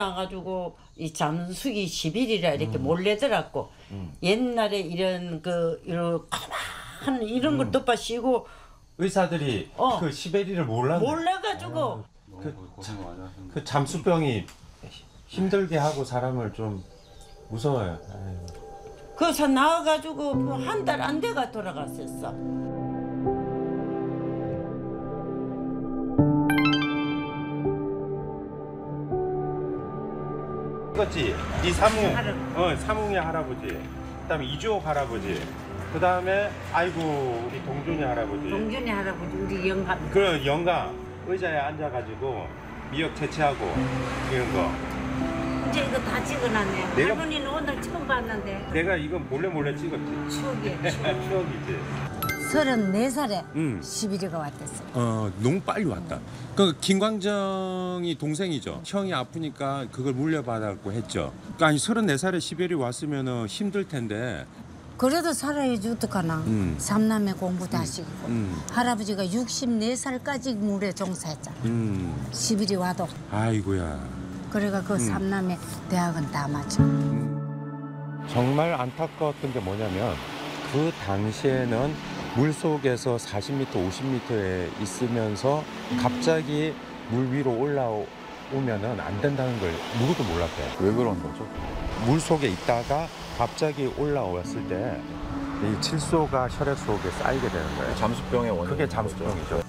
나가지고 이 잠수기 10일이라 이렇게 몰래 들었고 옛날에 이런 이런 가만 이런 걸 덮어씌고 의사들이 그 시베리를 몰랐네. 몰라가지고 그 잠수병이 힘들게 하고 사람을 좀 무서워요. 그래서 나와가지고 한 달 안 돼가 돌아갔었어. 이거지. 이 사뭉이 할아버지. 그다음에 이주옥 할아버지. 그다음에 아이고 우리 동준이 할아버지. 동준이 할아버지 우리 영감. 그 영감 의자에 앉아가지고 미역 채취하고 이런 거. 이제 이거 다 찍어놨네. 내가- 할머니는 오늘 처음 봤는데. 내가 이거 몰래 찍었지. 추억이야 추억. 추억이지. 34살에 시비리가 왔댔어. 너무 빨리 왔다. 그 김광정이 동생이죠. 형이 아프니까 그걸 물려받았고 했죠. 그러니까 아니 34살에 시베리 왔으면 힘들 텐데. 그래도 살아야지 어떡하나. 삼남매 공부도 하시고. 할아버지가 64살까지 물에 종사했잖아. 시비리 와도. 아이고야. 그래가 그 삼남매 대학은 다 맞춰. 정말 안타까웠던 게 뭐냐면 그 당시에는 물속에서 40m, 50m에 있으면서 갑자기 물 위로 올라오면은 안 된다는 걸 누구도 몰랐대요. 왜 그런 거죠? 물속에 있다가 갑자기 올라왔을 때 이 칠소가 혈액 속에 쌓이게 되는 거예요. 잠수병의 원인. 그게 잠수병이죠.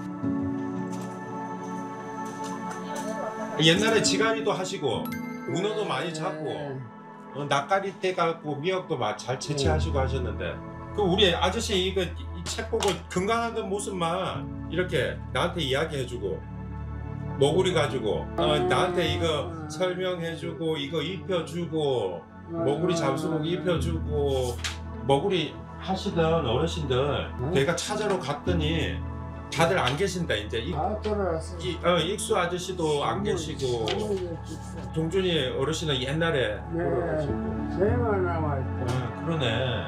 옛날에 지가리도 하시고 문어도 많이 잡고 낯가리 떼 갖고 미역도 잘 채취하시고 하셨는데 그 우리 아저씨 이거 이 책 보고 건강한 모습만 이렇게 나한테 이야기해주고 먹구리 가지고 나한테 이거 설명해주고 이거 입혀주고 먹구리 잠수복 입혀주고 먹구리 하시던 어르신들 내가 찾아러 갔더니 다들 안 계신다 이제 돌아왔어. 익수 아저씨도 안 계시고 동준이 어르신은 옛날에 돌아가시고 제만 남아있다. 그러네.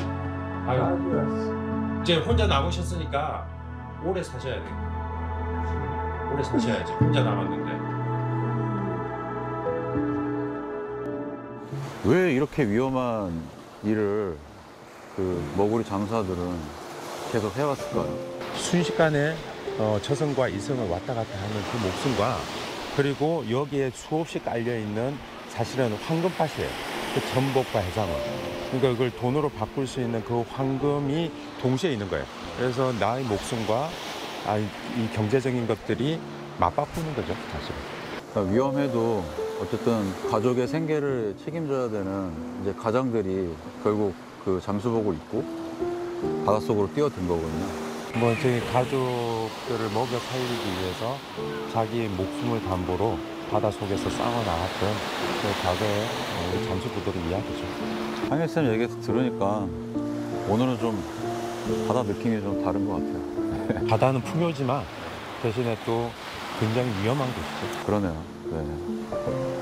아유 이제 혼자 남으셨으니까 오래 사셔야 돼. 오래 사셔야지. 혼자 남았는데. 왜 이렇게 위험한 일을 그 머구리 장사들은 계속 해왔을까요? 순식간에 저승과 이승을 왔다 갔다 하는 그 목숨과 그리고 여기에 수없이 깔려 있는 사실은 황금밭이에요. 그 전복과 해산물. 그러니까 그걸 돈으로 바꿀 수 있는 그 황금이 동시에 있는 거예요. 그래서 나의 목숨과 이 경제적인 것들이 맞바꾸는 거죠, 사실은. 그러니까 위험해도 어쨌든 가족의 생계를 책임져야 되는 이제 가장들이 결국 그 잠수복을 입고 바닷속으로 뛰어든 거거든요. 뭐 저희 가족들을 먹여 살리기 위해서 자기 목숨을 담보로 바닷속에서 싸워 나갔던 그 과거의 우리 잠수부들의 이야기죠. 한일쌤 얘기해서 들으니까 오늘은 좀 바다 느낌이 좀 다른 것 같아요. 바다는 풍요지만 대신에 또 굉장히 위험한 곳이죠. 그러네요. 네.